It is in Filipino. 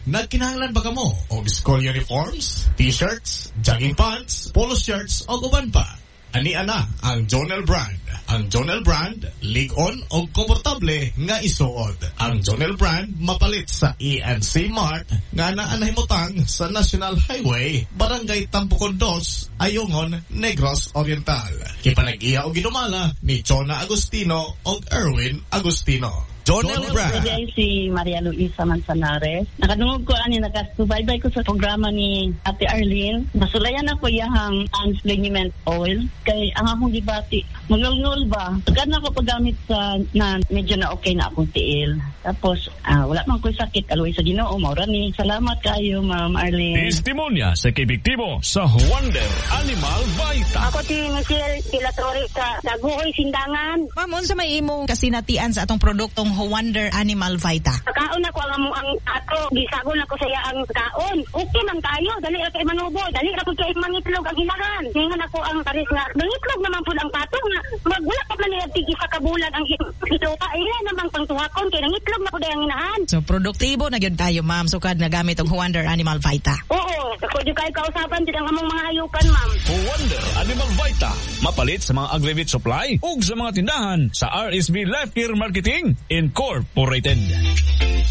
Nagkinahanglan ba kamo og school uniforms, t-shirts, jogging pants, polo shirts o uban pa? Ani ana ang Jonel brand. Ang Jonel brand, lig-on o komportable nga isuod. Ang Jonel brand mapalit sa ENC Mart nga naanahimutang sa National Highway, Barangay Tampukon 2, Ayungon, Negros Oriental. Kipanag-iya o ginumala ni Chona Agustino o Erwin Agustino. Jonel brand. Today si Maria Luisa Manzanares. Nakadungog ko nakasubaybay ko sa programa ni Ate Arlene. Nasulayan ako iyahang Ansliniment Oil. Kay ang akong gibati, magulngol ba? Agad na ako paggamit sa na medyo na okay na akong tiil. Tapos, wala man ko'y sakit. Aloy sa Ginoo, maura ni. Salamat kayo, Ma'am Arlene. Testimonya sa kibiktibo sa Wonder Animal Vita. Ako si Michelle Pilatori sa Daguhoy, Sindangan. Ma'am, unsa may imong kasinatian sa atong produktong Wonder Animal Vita? Kaon ako ang ato. Gisagon ako sa iya ang kaon. Okay man tayo. Dali ra kay manubo. Dali ra kay mangitlog ang hilangan. Hingan ako ang karis nga. Mangitlog naman po ang patong nga. Magwala pa man niya tigi sa kabulan ang ito pa. Ilan namang pangtuhakon. Kaya nangitlog na po dahil ang inahan. So, produktibo na yun tayo, ma'am. Sukad na gamit ang Wonder Animal Vita. Oo. Ako yung kayo kausapan din ang among mga hayupan, ma'am. Wonder Animal Vita. Mapalit sa mga Agrivit Supply ug sa mga tindahan sa RSB Life Care Marketing Incorporated.